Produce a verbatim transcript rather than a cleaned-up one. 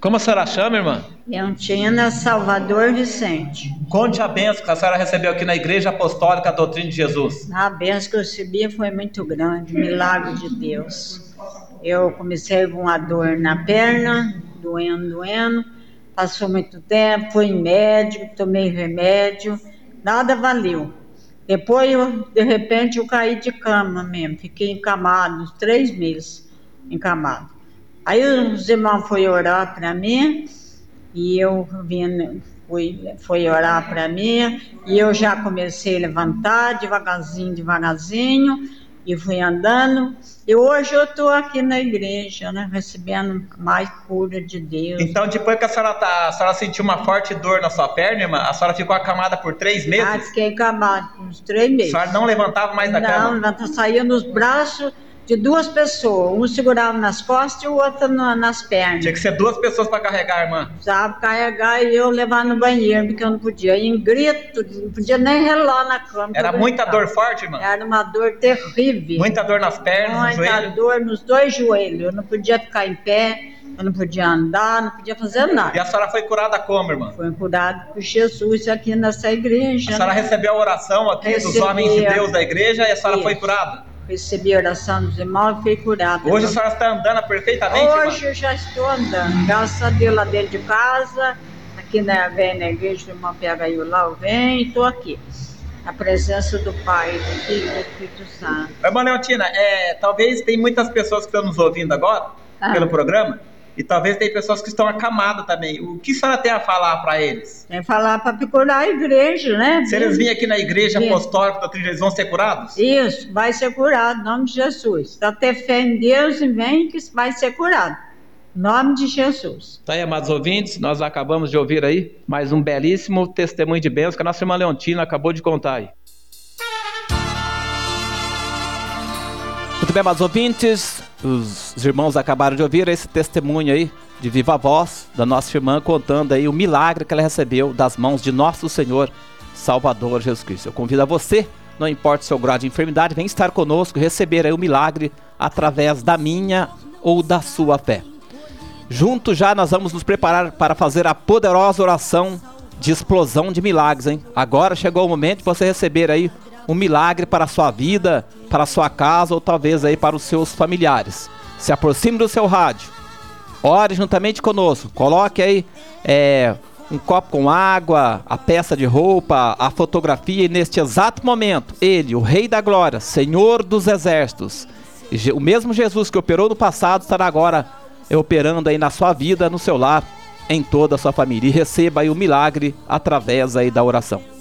Como a senhora chama, irmã? Leontina Salvador Vicente. Conte a bênção que a senhora recebeu aqui na Igreja Apostólica Doutrina de Jesus. A bênção que eu recebi foi muito grande, milagre de Deus. Eu comecei com uma dor na perna, doendo, doendo. Passou muito tempo, fui em médico, tomei remédio, nada valeu. Depois, eu, de repente, eu caí de cama mesmo, fiquei encamado, uns três meses encamado. Aí os irmãos foram orar para mim, e eu vim, fui, fui orar para mim, e eu já comecei a levantar devagarzinho, devagarzinho, e fui andando, e hoje eu estou aqui na igreja, né, recebendo mais cura de Deus. Então, depois que a senhora, tá, a senhora sentiu uma forte dor na sua perna, irmã, a senhora ficou acamada por três meses? Ah, fiquei acamada por uns três meses. A senhora não levantava mais da não, cama? Não, levantava, saía nos braços de duas pessoas, um segurava nas costas e o outro no, nas pernas. Tinha que ser duas pessoas para carregar, irmã. Precisava carregar e eu levar no banheiro, porque eu não podia. Em grito, não podia nem relar na cama. Era muita dor forte, irmã? Era uma dor terrível. Muita dor nas pernas, muita no joelho? Muita dor nos dois joelhos. Eu não podia ficar em pé, eu não podia andar, não podia fazer nada. E a senhora foi curada como, irmã? Foi curada por Jesus aqui nessa igreja. A senhora, né, recebeu a oração aqui Recebi, dos homens de Deus da igreja e a senhora Isso. foi curada? Recebi a oração dos irmãos e fui curada. Hoje a senhora está andando perfeitamente, Hoje irmã? Eu já estou andando, graças a Deus, lá dentro de casa, aqui na, vem na igreja, o irmão pega eu lá, eu venho e estou aqui. A presença do Pai, do Filho e do Espírito Santo. Irmã Leontina, é, talvez tem muitas pessoas que estão nos ouvindo agora, ah. pelo programa, e talvez tem pessoas que estão acamadas também. O que a senhora tem a falar para eles? Tem a falar para procurar a igreja, né? Se eles virem aqui na igreja Vim. apostólica da Doutrina, eles vão ser curados? Isso, vai ser curado, em nome de Jesus. Só ter fé em Deus e vem que vai ser curado. Em nome de Jesus. Tá aí, amados ouvintes, nós acabamos de ouvir aí mais um belíssimo testemunho de bênção que a nossa irmã Leontina acabou de contar aí. Muito bem, amados ouvintes, os irmãos acabaram de ouvir esse testemunho aí de viva voz da nossa irmã contando aí o milagre que ela recebeu das mãos de nosso Senhor Salvador Jesus Cristo. Eu convido a você, não importa o seu grau de enfermidade, vem estar conosco e receber aí o milagre através da minha ou da sua fé. Juntos já nós vamos nos preparar para fazer a poderosa oração de explosão de milagres, hein? Agora chegou o momento de você receber aí um milagre para a sua vida, para a sua casa ou talvez aí para os seus familiares. Se aproxime do seu rádio, ore juntamente conosco, coloque aí é, um copo com água, a peça de roupa, a fotografia e neste exato momento, Ele, o Rei da Glória, Senhor dos Exércitos, o mesmo Jesus que operou no passado estará agora operando aí na sua vida, no seu lar, em toda a sua família, e receba aí o milagre através aí da oração.